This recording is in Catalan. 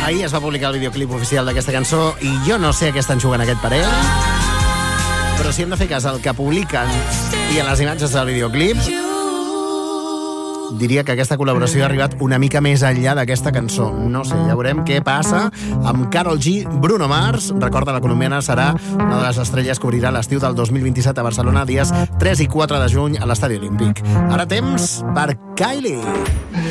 ahir es va publicar el videoclip oficial d'aquesta cançó i jo no sé a què estan jugant aquest parell, però si hem de fer cas al que publiquen i a les imatges del videoclip, diria que aquesta col·laboració ha arribat una mica més enllà d'aquesta cançó. No sé, ja veurem què passa amb Karol G, Bruno Mars. Recorda, la colombiana serà una de les estrelles que obrirà l'estiu del 2027 a Barcelona, dies 3 i 4 de juny a l'Estadi Olímpic. Ara temps per Kylie.